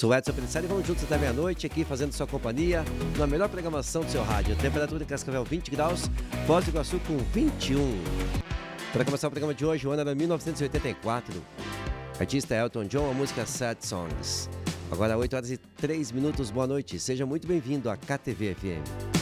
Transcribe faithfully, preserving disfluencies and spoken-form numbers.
Sou Edson Pelissari e vamos juntos até meia-noite aqui fazendo sua companhia na melhor programação do seu rádio. Temperatura em Cascavel vinte graus, Foz do Iguaçu com vinte e um. Para começar o programa de hoje, o ano era mil novecentos e oitenta e quatro. Artista Elton John, a música Sad Songs. Agora oito horas e três minutos, boa noite. Seja muito bem-vindo à K T V F M.